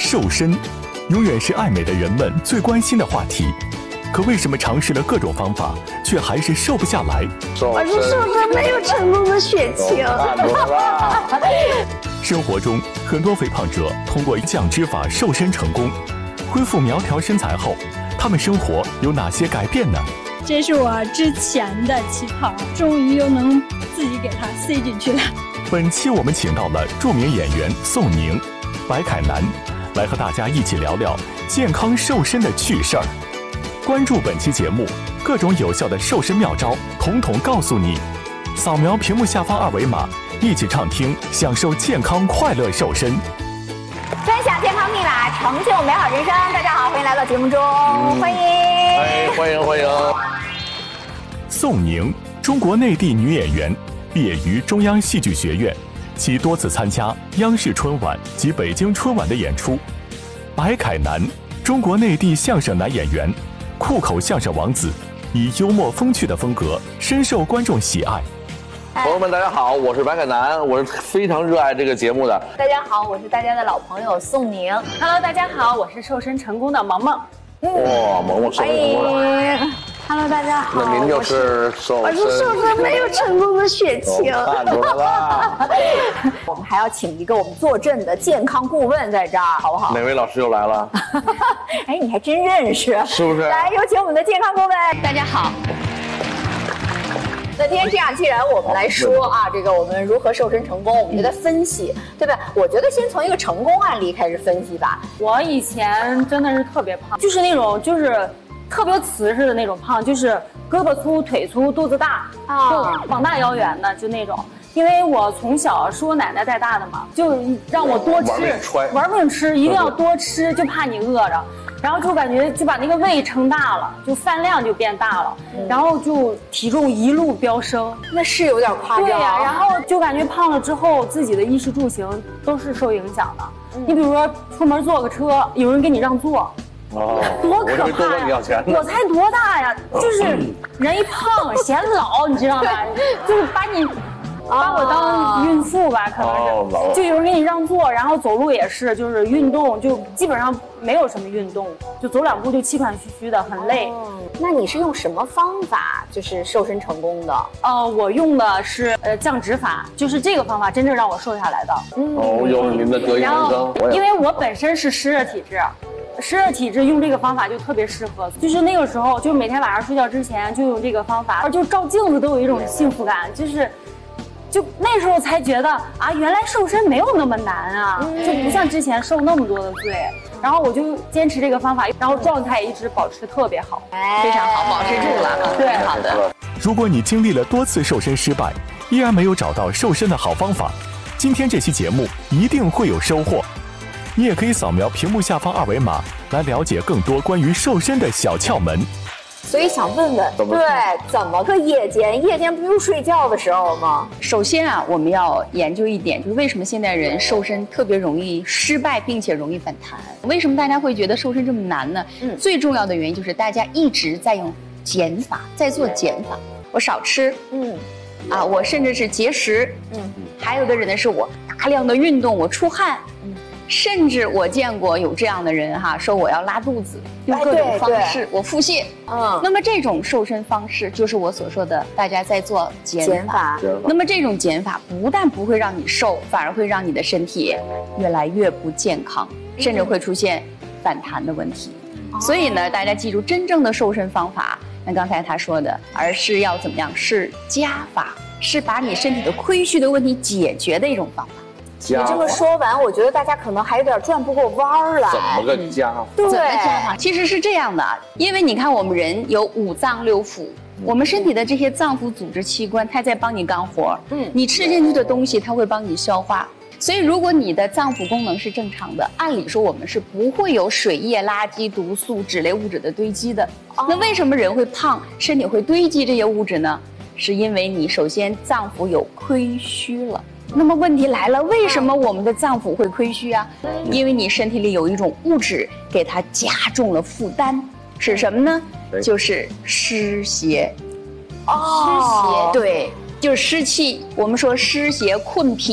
瘦身，永远是爱美的人们最关心的话题。可为什么尝试了各种方法，却还是瘦不下来？ 我是瘦身没有成功的血清。 生活中，很多肥胖者通过降脂法瘦身成功，恢复苗条身材后，他们生活有哪些改变呢？ 这是我之前的旗袍，终于又能自己给它塞进去了。 本期我们请到了著名演员宋宁、白凯南，来和大家一起聊聊健康瘦身的趣事儿。关注本期节目，各种有效的瘦身妙招，统统告诉你。扫描屏幕下方二维码，一起畅听，享受健康快乐瘦身。 分享健康密码，成就美好人生。大家好，欢迎来到节目中，欢迎。 欢迎。 宋宁，中国内地女演员，毕业于中央戏剧学院，其多次参加央视春晚及北京春晚的演出。白凯南，中国内地相声男演员，酷口相声王子，以幽默风趣的风格深受观众喜爱。 朋友们，大家好，我是白凯南，我是非常热爱这个节目的。 大家好，我是大家的老朋友宋宁。 Hello， 大家好，我是瘦身成功的萌萌。 哇，萌萌瘦身成功了。 Hello， 大家好。 那您就是瘦身。 我是瘦身没有成功的血清。 看出来了。 我们还要请一个我们坐镇的健康顾问在这儿，好不好？ 哪位老师又来了？ 哎，你还真认识， 是不是？ 来，有请我们的健康顾问。大家好。那今天这样，既然我们来说啊，这个我们如何瘦身成功，我们就在分析，对吧？我觉得先从一个成功案例开始分析吧。 我以前真的是特别胖，就是那种特别瓷实的那种胖，就是胳膊粗、腿粗、肚子大，就膀大腰圆的，就那种。因为我从小是我奶奶带大的嘛，就让我多吃，玩命吃，一定要多吃，就怕你饿着。然后就感觉就把那个胃撑大了，就饭量就变大了，然后就体重一路飙升， 那是有点夸张。 对呀，然后就感觉胖了之后，自己的衣食住行都是受影响的。你比如说出门坐个车，有人给你让座，多可怕呀！我才多大呀？就是人一胖显老，你知道吗？就是把我当孕妇吧，可能是，就有人给你让座，然后走路也是，就是运动就基本上没有什么运动，就走两步就气喘吁吁的，很累。 那你是用什么方法就是瘦身成功的？ 我用的是降脂法，就是这个方法真正让我瘦下来的。 又是您的得意人生。 因为我本身是湿热体质。湿热体质用这个方法就特别适合，就是那个时候，就每天晚上睡觉之前就用这个方法，就照镜子都有一种幸福感，就那时候才觉得啊，原来瘦身没有那么难啊，就不像之前受那么多的罪。然后我就坚持这个方法，然后状态一直保持特别好， 非常好，保持住了。对，好的。 如果你经历了多次瘦身失败，依然没有找到瘦身的好方法，今天这期节目一定会有收获。你也可以扫描屏幕下方二维码来了解更多关于瘦身的小窍门。 所以想问问，怎么个夜间？夜间不用睡觉的时候吗？ 首先啊，我们要研究一点，就是为什么现代人瘦身特别容易失败，并且容易反弹？为什么大家会觉得瘦身这么难呢？最重要的原因就是大家一直在用减法，在做减法。我少吃，我甚至是节食，还有的人呢是我大量的运动，我出汗，甚至我见过有这样的人说我要拉肚子，用各种方式我腹泻。那么这种瘦身方式就是我所说的大家在做减法。那么这种减法不但不会让你瘦，反而会让你的身体越来越不健康，甚至会出现反弹的问题。所以呢，大家记住，真正的瘦身方法，那刚才他说的，而是要怎么样？是加法，是把你身体的亏虚的问题解决的一种方法。 你这么说完，我觉得大家可能还有点转不过弯来。 怎么个加法？ 对， 怎么加法？其实是这样的，因为你看我们人有五脏六腑，我们身体的这些脏腑组织器官，它在帮你干活。你吃进去的东西，它会帮你消化。所以如果你的脏腑功能是正常的，按理说我们是不会有水液、垃圾、毒素、脂类物质的堆积的。那为什么人会胖，身体会堆积这些物质呢？是因为你首先脏腑有亏虚了。那么问题来了，为什么我们的脏腑会亏虚啊？因为你身体里有一种物质给它加重了负担，是什么呢？就是湿邪。湿邪，对，就是湿气。我们说湿邪困脾，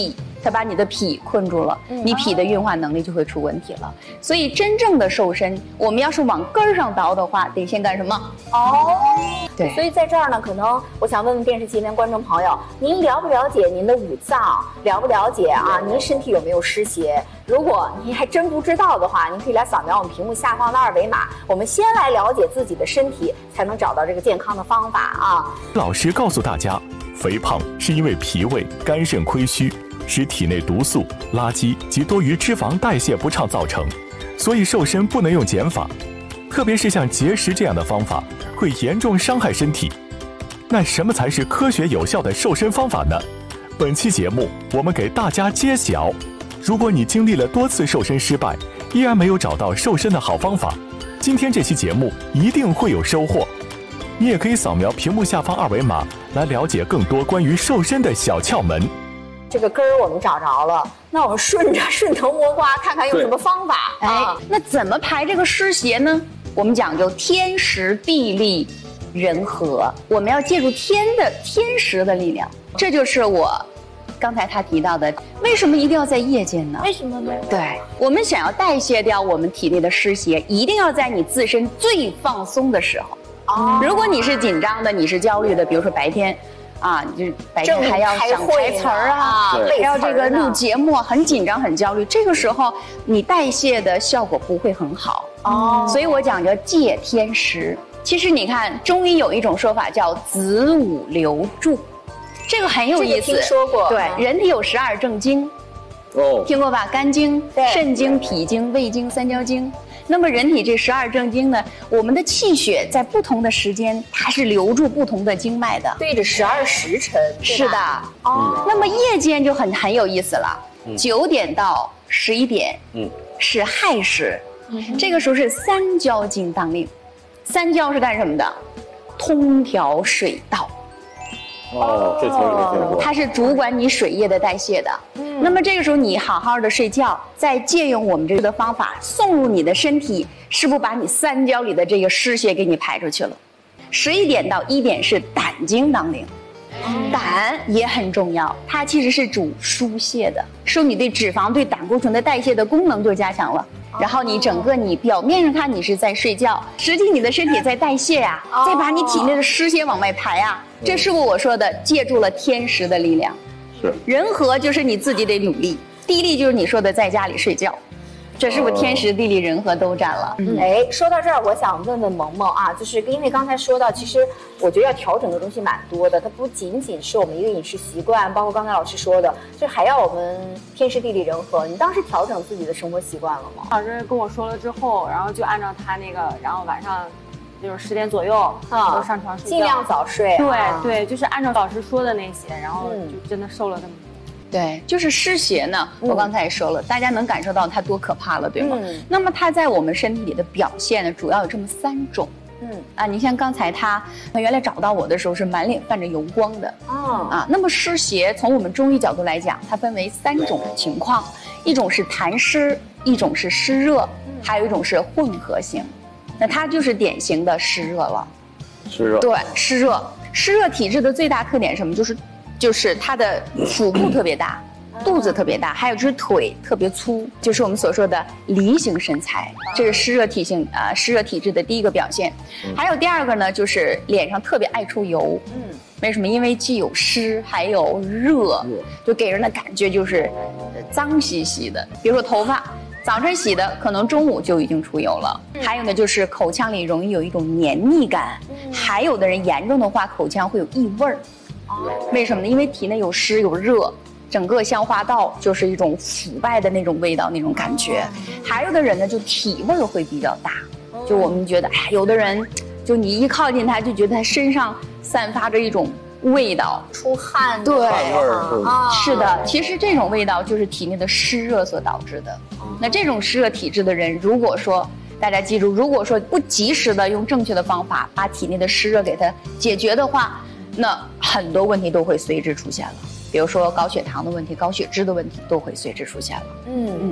它把你的脾困住了，你脾的运化能力就会出问题了。所以真正的瘦身，我们要是往根儿上倒的话，得先干什么？对。 所以在这儿呢，可能我想问问电视机前观众朋友，您了不了解您的五脏？了不了解啊？您身体有没有湿邪？如果您还真不知道的话，您可以来扫描我们屏幕下方的二维码。我们先来了解自己的身体，才能找到这个健康的方法啊。 老师告诉大家，肥胖是因为脾胃、肝肾亏虚，使体内毒素、垃圾及多余脂肪代谢不畅造成，所以瘦身不能用减法，特别是像节食这样的方法，会严重伤害身体。那什么才是科学有效的瘦身方法呢？本期节目我们给大家揭晓。如果你经历了多次瘦身失败，依然没有找到瘦身的好方法，今天这期节目一定会有收获。你也可以扫描屏幕下方二维码来了解更多关于瘦身的小窍门。 这个根儿我们找着了，那我们顺藤摸瓜，看看用什么方法。 那怎么排这个湿邪呢？我们讲究天时地利人和，我们要借助天时的力量。这就是我刚才他提到的，为什么一定要在夜间呢？ 为什么呢？ 对，我们想要代谢掉我们体内的湿邪，一定要在你自身最放松的时候。如果你是紧张的，你是焦虑的，比如说白天啊，就是白天还要想台词儿啊，还要这个录节目，很紧张很焦虑，这个时候你代谢的效果不会很好。所以我讲究借天时。其实你看中医有一种说法叫子午流注，这个很有意思。 听说过。 对，人体有12正经，听过吧？肝经、肾经、脾经、胃经、三焦经。那么人体这12正经呢，我们的气血在不同的时间，它是流注不同的经脉的， 对着12时辰。 是的。那么夜间就很有意思了，9点到11点，是亥时，这个时候是三焦经当令。三焦是干什么的？通调水道。 这从来没见过。 它是主管你水液的代谢的。那么这个时候你好好的睡觉，再借用我们这个方法送入你的身体，是不是把你三焦里的这个湿邪给你排出去了？11点到1点是胆经当令。胆也很重要，它其实是主疏泄的，说你对脂肪、对胆固醇的代谢的功能就加强了。然后你整个你表面上看你是在睡觉，实际你的身体在代谢呀，再把你体内的湿邪往外排啊。这是我说的，借助了天时的力量。 是。 人和就是你自己得努力，地利就是你说的在家里睡觉。这是不是天时地利人和都占了？ 说到这儿，我想问问萌萌啊，就是因为刚才说到，其实我觉得要调整的东西蛮多的，它不仅仅是我们一个饮食习惯，包括刚才老师说的，就还要我们天时地利人和。你当时调整自己的生活习惯了吗？ 老师跟我说了之后，然后就按照他那个，然后晚上就是10点左右都上床睡觉， 尽量早睡。 对，就是按照老师说的那些，然后就真的瘦了这么多。 对，就是湿邪呢，我刚才也说了，大家能感受到它多可怕了，对吗？那么它在我们身体里的表现呢，主要有这么3种。你像刚才他原来找到我的时候是满脸泛着油光的。那么湿邪从我们中医角度来讲，它分为3种情况，一种是痰湿，一种是湿热，还有一种是混合型。那它就是典型的湿热了。 湿热。 对，湿热。湿热体质的最大特点是什么？就是它的腹部特别大，肚子特别大，还有就是腿特别粗，就是我们所说的梨形身材，这是湿热体质的第一个表现。还有第二个呢，就是脸上特别爱出油。为什么？因为既有湿还有热，就给人的感觉就是脏兮兮的。比如说头发，早晨洗的，可能中午就已经出油了。还有呢，就是口腔里容易有一种黏腻感，还有的人严重的话，口腔会有异味儿。为什么呢？因为体内有湿有热，整个消化道就是一种腐败的那种味道，那种感觉。还有的人呢，就体味会比较大，就我们觉得，有的人就你一靠近他，就觉得他身上散发着一种味道， 出汗， 对， 汗味儿。 是的，其实这种味道就是体内的湿热所导致的。那这种湿热体质的人，如果说大家记住，如果说不及时的用正确的方法把体内的湿热给它解决的话，那很多问题都会随之出现了，比如说高血糖的问题、高血脂的问题都会随之出现了。